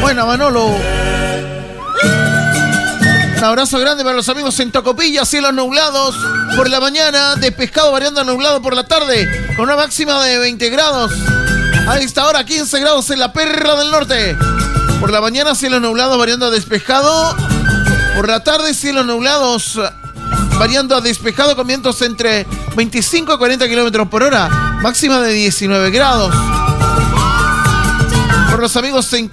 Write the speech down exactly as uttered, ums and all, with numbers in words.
Buena, Manolo. Un abrazo grande para los amigos en Tocopilla, cielos nublados por la mañana, despejado variando a nublado por la tarde, con una máxima de veinte grados. A esta hora quince grados en la Perla del Norte. Por la mañana cielos nublados variando a despejado. Por la tarde cielos nublados variando a despejado con vientos entre veinticinco y cuarenta kilómetros por hora, máxima de diecinueve grados. Por los amigos en